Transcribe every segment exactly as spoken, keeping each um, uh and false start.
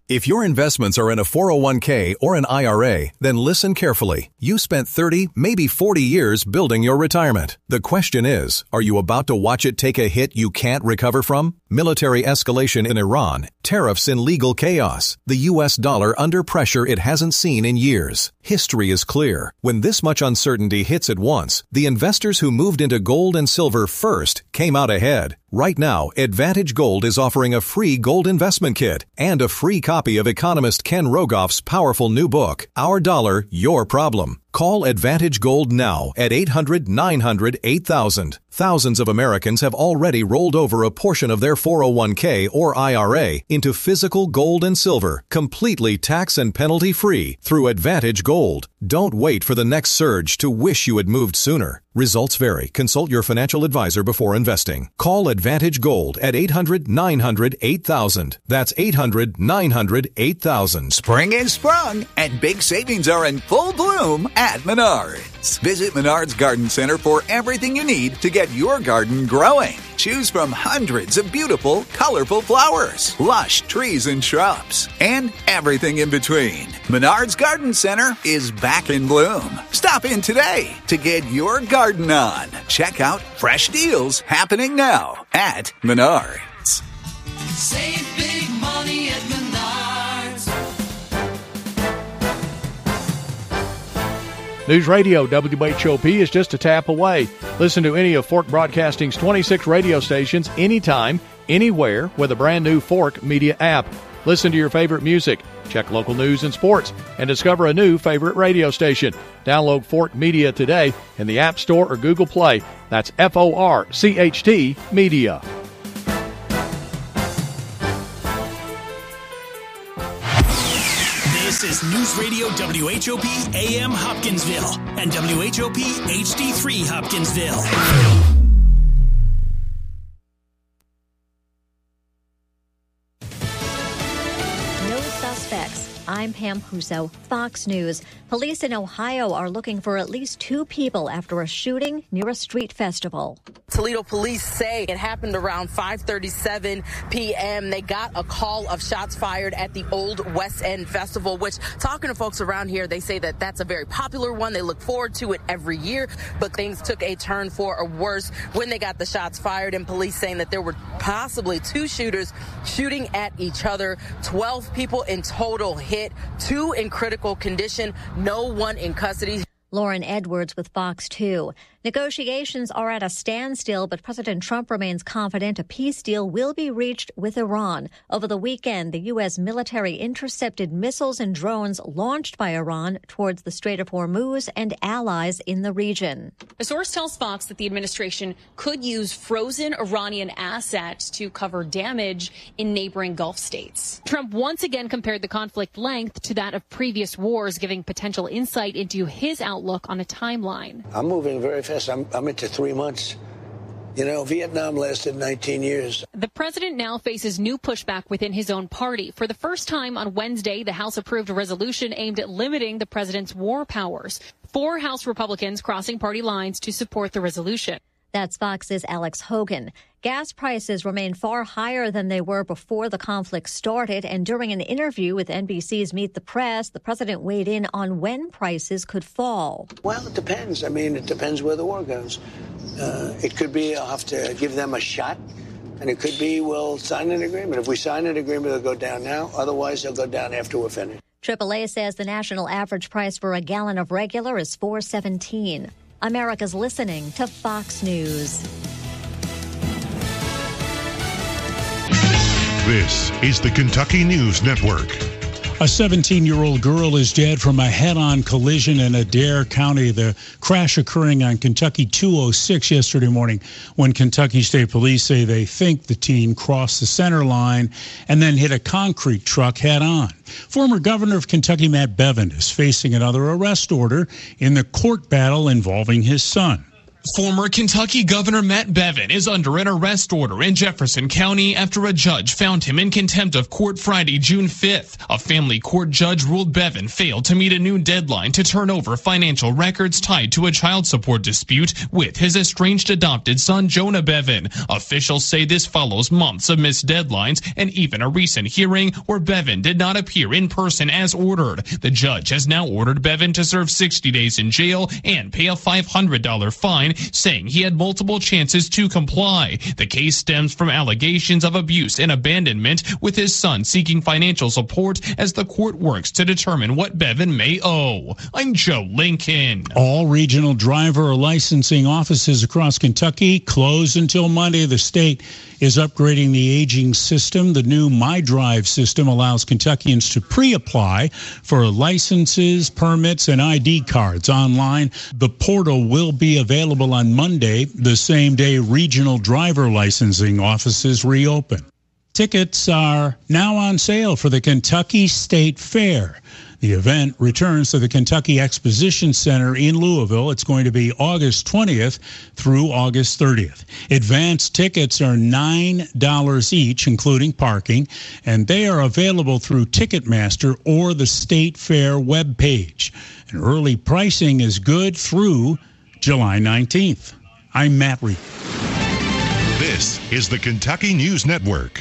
If your investments are in a four oh one k or an I R A, then listen carefully. You spent thirty, maybe forty years building your retirement. The question is, are you about to watch it take a hit you can't recover from? Military escalation in Iran, tariffs in legal chaos, the U S dollar under pressure it hasn't seen in years. History is clear. When this much uncertainty hits at once, the investors who moved into gold and silver first came out ahead. Right now, Advantage Gold is offering a free gold investment kit and a free copy of economist Ken Rogoff's powerful new book, Our Dollar, Your Problem. Call Advantage Gold now at eight hundred, nine hundred, eight thousand. Thousands of Americans have already rolled over a portion of their four oh one k or I R A into physical gold and silver, completely tax and penalty free through Advantage Gold. Don't wait for the next surge to wish you had moved sooner. Results vary. Consult your financial advisor before investing. Call Advantage Gold at eight hundred, nine hundred, eight thousand. That's eight hundred, nine hundred, eight thousand. Spring is sprung, and big savings are in full bloom at Menards. Visit Menards Garden Center for everything you need to get your garden growing. Choose from hundreds of beautiful, colorful flowers, lush trees and shrubs, and everything in between. Menards Garden Center is back in bloom. Stop in today to get your garden on. Check out fresh deals happening now at Menards. Save big money at Menards. News Radio W H O P is just a tap away. Listen to any of Fork Broadcasting's twenty-six radio stations anytime, anywhere with a brand new Fork Media app. Listen to your favorite music, check local news and sports, and discover a new favorite radio station. Download Fork Media today in the App Store or Google Play. That's F O R C H T Media. This is News Radio W H O P A M Hopkinsville and W H O P H D three Hopkinsville. No suspects. I'm Pam Huso, Fox News. Police in Ohio are looking for at least two people after a shooting near a street festival. Toledo police say it happened around five thirty-seven p.m. They got a call of shots fired at the Old West End Festival, which, talking to folks around here, they say that that's a very popular one. They look forward to it every year, but things took a turn for a worse when they got the shots fired, and police saying that there were possibly two shooters shooting at each other. twelve people in total hit, two in critical condition, no one in custody. Lauren Edwards with Fox two. Negotiations are at a standstill, but President Trump remains confident a peace deal will be reached with Iran. Over the weekend, the U S military intercepted missiles and drones launched by Iran towards the Strait of Hormuz and allies in the region. A source tells Fox that the administration could use frozen Iranian assets to cover damage in neighboring Gulf states. Trump once again compared the conflict length to that of previous wars, giving potential insight into his outlook on a timeline. I'm moving very fast. I'm, I'm into three months. You know, Vietnam lasted nineteen years. The president now faces new pushback within his own party. For the first time on Wednesday, the House approved a resolution aimed at limiting the president's war powers. Four House Republicans crossing party lines to support the resolution. That's Fox's Alex Hogan. Gas prices remain far higher than they were before the conflict started, and during an interview with N B C's Meet the Press, the president weighed in on when prices could fall. Well, it depends. I mean, it depends where the war goes. Uh, it could be I'll have to give them a shot, and it could be we'll sign an agreement. If we sign an agreement, it'll go down now. Otherwise, it'll go down after we're finished. triple A says the national average price for a gallon of regular is four seventeen. America's listening to Fox News. This is the Kentucky News Network. A seventeen-year-old girl is dead from a head-on collision in Adair County. The crash occurring on Kentucky two oh six yesterday morning, when Kentucky State Police say they think the teen crossed the center line and then hit a concrete truck head-on. Former Governor of Kentucky Matt Bevin is facing another arrest order in the court battle involving his son. Former Kentucky Governor Matt Bevin is under an arrest order in Jefferson County after a judge found him in contempt of court Friday, June fifth. A family court judge ruled Bevin failed to meet a noon deadline to turn over financial records tied to a child support dispute with his estranged adopted son, Jonah Bevin. Officials say this follows months of missed deadlines and even a recent hearing where Bevin did not appear in person as ordered. The judge has now ordered Bevin to serve sixty days in jail and pay a five hundred dollars fine, saying he had multiple chances to comply. The case stems from allegations of abuse and abandonment, with his son seeking financial support as the court works to determine what Bevin may owe. I'm Joe Lincoln. All regional driver licensing offices across Kentucky closed until Monday. The state is upgrading the aging system. The new MyDrive system allows Kentuckians to pre-apply for licenses, permits, and I D cards online. The portal will be available on Monday, the same day regional driver licensing offices reopen. Tickets are now on sale for the Kentucky State Fair. The event returns to the Kentucky Exposition Center in Louisville. It's going to be August twentieth through August thirtieth. Advance tickets are nine dollars each, including parking, and they are available through Ticketmaster or the State Fair webpage. And early pricing is good through July nineteenth. I'm Matt Reed. This is the Kentucky News Network.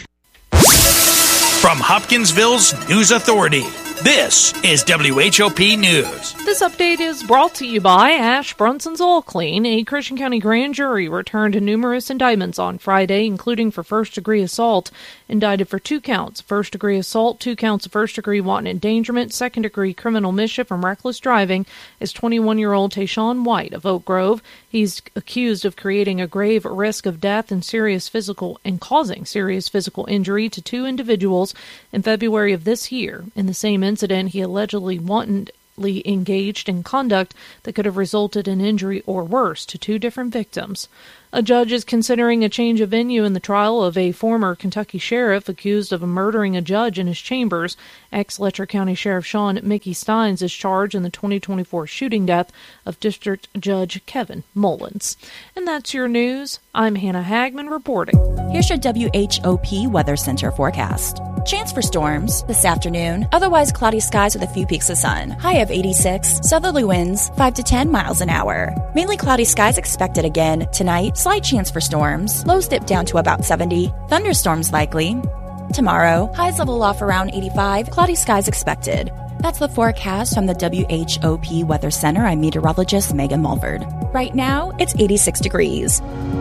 From Hopkinsville's News Authority, this is W H O P News. This update is brought to you by Ash Brunson's All Clean. A Christian County grand jury returned numerous indictments on Friday, including for first-degree assault. Indicted for two counts, first-degree assault, two counts of first-degree wanton endangerment, second-degree criminal mischief, and reckless driving is twenty-one-year-old Tayshawn White of Oak Grove. He's accused of creating a grave risk of death and serious physical and causing serious physical injury to two individuals in February of this year. In the same incident, he allegedly wantonly engaged in conduct that could have resulted in injury or worse to two different victims. A judge is considering a change of venue in the trial of a former Kentucky sheriff accused of murdering a judge in his chambers. Ex-Letcher County Sheriff Sean Mickey Steins is charged in the twenty twenty-four shooting death of District Judge Kevin Mullins. And that's your news. I'm Hannah Hagman reporting. Here's your W H O P Weather Center forecast. Chance for storms this afternoon. Otherwise cloudy skies with a few peaks of sun. High of eighty-six. Southerly winds five to ten miles an hour. Mainly cloudy skies expected again tonight. Slight chance for storms. Lows dip down to about seventy. Thunderstorms likely. Tomorrow, highs level off around eighty-five. Cloudy skies expected. That's the forecast from the W H O P Weather Center. I'm meteorologist Megan Mulford. Right now, it's eighty-six degrees.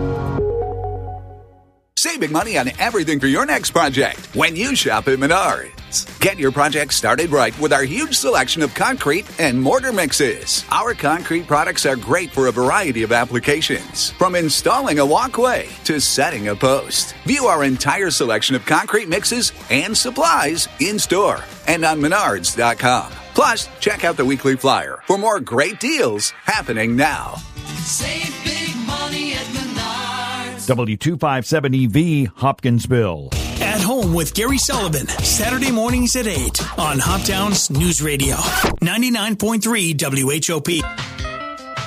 Save big money on everything for your next project when you shop at Menards. Get your project started right with our huge selection of concrete and mortar mixes. Our concrete products are great for a variety of applications, from installing a walkway to setting a post. View our entire selection of concrete mixes and supplies in-store and on menards dot com. Plus, check out the weekly flyer for more great deals happening now. Save big money at Menards. W two fifty-seven E V, Hopkinsville. At Home with Gary Sullivan, Saturday mornings at eight on Hoptown's News Radio, ninety-nine point three W H O P.